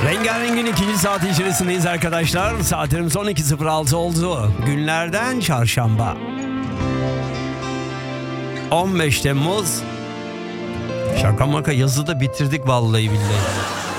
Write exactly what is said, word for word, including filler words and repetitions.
Rengarenk'in ikinci saati içerisindeyiz arkadaşlar. Saatlerimiz on iki sıfır altı oldu. Günlerden çarşamba. on beş Temmuz. Şaka maka yazı da bitirdik vallahi billahi.